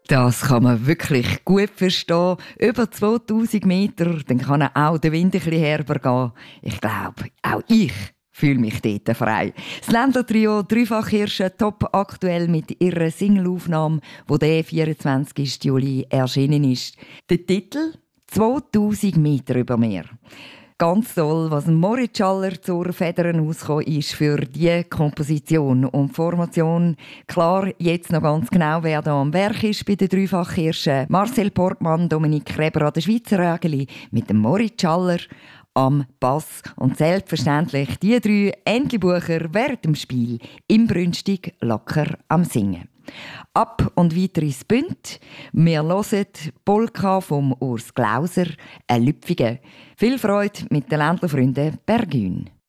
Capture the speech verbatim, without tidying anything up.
Das kann man wirklich gut verstehen. Über zweitausend Meter, dann kann auch der Wind ein bisschen herber gehen. Ich glaube, auch ich fühle mich dort frei. Das Ländler-Trio «Dreifach Hirsche» top aktuell mit ihrer Singleaufnahme, die der vierundzwanzigsten Juli erschienen ist. Der Titel «zweitausend Meter über Meer». Ganz toll, was Moritz Schaller zur Federn ausgekommen ist für diese Komposition und Formation. Klar, jetzt noch ganz genau, wer da am Werk ist bei den Dreifachhirschen. Marcel Portmann, Dominik Kreber an der Schweizer Rägeli mit dem Moritz Schaller am Bass und selbstverständlich die drei Entlebucher während dem Spiel inbrünstig locker am Singen. Ab und weiter ins Bünd. Wir hören Polka vom Urs Glauser, ein Lüpfige. Viel Freude mit den Ländlerfreunden Bergün.